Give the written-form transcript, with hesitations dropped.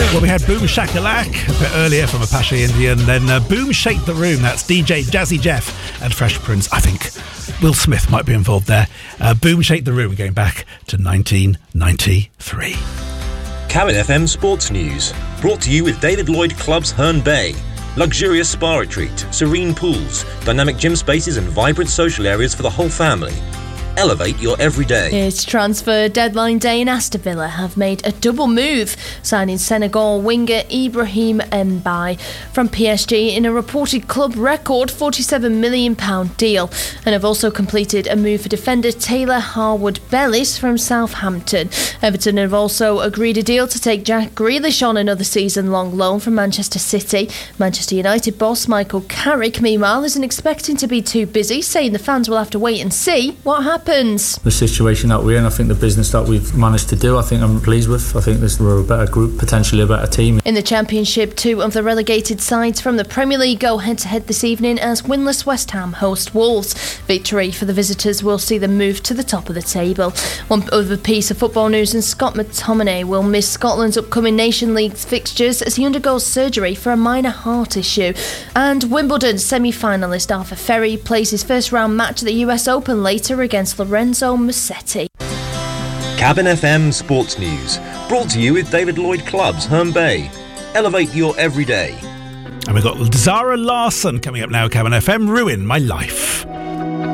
Well, we had Boom Shakalak a bit earlier from Apache Indian, then Boom Shake the Room, that's DJ Jazzy Jeff and Fresh Prince. I think Will Smith might be involved there. Boom Shake the Room, going back to 1993. Cabin FM Sports News, brought to you with David Lloyd Clubs Herne Bay. Luxurious spa retreat, serene pools, dynamic gym spaces and vibrant social areas for the whole family. Elevate your everyday. It's transfer deadline day and Aston Villa have made a double move, signing Senegal winger Ibrahim Mbaye from PSG in a reported club record £47 million deal, and have also completed a move for defender Taylor Harwood-Bellis from Southampton. Everton have also agreed a deal to take Jack Grealish on another season-long loan from Manchester City. Manchester United boss Michael Carrick, meanwhile, isn't expecting to be too busy, saying the fans will have to wait and see what happens. The situation that we're in, I think the business that we've managed to do, I think I'm pleased with. I think we're a better group, potentially a better team. In the Championship, two of the relegated sides from the Premier League go head-to-head this evening as winless West Ham host Wolves. Victory for the visitors will see them move to the top of the table. One other piece of football news, and Scott McTominay will miss Scotland's upcoming Nation League fixtures as he undergoes surgery for a minor heart issue. And Wimbledon semi-finalist Arthur Ferry plays his first round match at the US Open later against Lorenzo Musetti. Cabin FM Sports News, brought to you with David Lloyd Clubs Herne Bay. Elevate your everyday. And we've got Zara Larsson coming up now, Cabin FM, Ruin My Life.